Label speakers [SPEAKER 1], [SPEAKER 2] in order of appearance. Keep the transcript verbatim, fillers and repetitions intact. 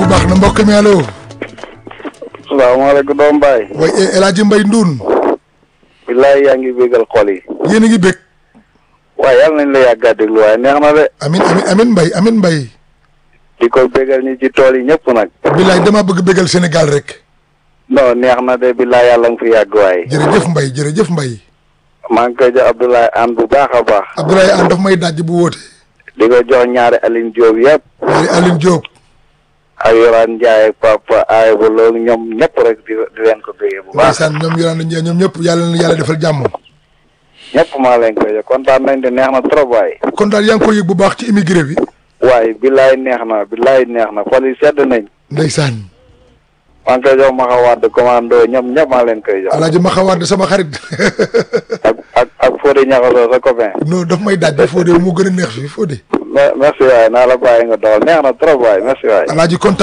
[SPEAKER 1] foofu baax na mbokk mi allo.
[SPEAKER 2] salaamaaleykum doom baay.
[SPEAKER 1] way El Hadj Mbaye Ndoun.
[SPEAKER 2] billaay yaa ngi bégal xol yi.
[SPEAKER 1] yéen a ngi bég.
[SPEAKER 2] waaye yàlla nañ la yàgg a déglu waaye neex na de.
[SPEAKER 1] amin amin amin Mbaye amin Mbaye.
[SPEAKER 2] di ko bégal ñi ci tool yi ñëpp nag.
[SPEAKER 1] billaay dama bëgg bégal Sénégal rek.
[SPEAKER 2] non neex na de billaay yàlla nga fi yàgg waaye.
[SPEAKER 1] jërëjëf Mbaye jërëjëf Mbaye.
[SPEAKER 2] maa ngi koy jox Abdoulaye Anne bu baax a baax.
[SPEAKER 1] Abdoulaye Anne daf may dajj bu woote.
[SPEAKER 2] di ko jox ñaari Aline Diop yëpp.
[SPEAKER 1] ñaari Aline Diop.
[SPEAKER 2] ak Yorane Ndiaye ak Papa Aye ba loolu ñoom ñëpp rek di di leen ko bégee bu baax.
[SPEAKER 1] ndeysaan ñoom Yorane Ndiaye ñoom ñëpp yàlla na yàlla defal jàmm.
[SPEAKER 2] ñëpp maa leen koy jox kontaan nañ de neex na trop waaye.
[SPEAKER 1] kon daal yaa ngi koy yëg bu baax ci immigré bi.
[SPEAKER 2] waaye billaay neex na billaay neex na xol yi sedd nañ.
[SPEAKER 1] ndeysaan.
[SPEAKER 2] maa ngi koy jox ma xawaat commando ñoom ñëpp maa leen koy jox.
[SPEAKER 1] Alaaji ma xawaat sama xarit.
[SPEAKER 2] ak ak ak Fodé Niakhasso sa copain.
[SPEAKER 1] non daf may daj Fodé mu gën a neex fii Fodé.
[SPEAKER 2] merci waay naa la bàyyi nga dool neex na trop waay merci waay.
[SPEAKER 1] Alaaji kontaan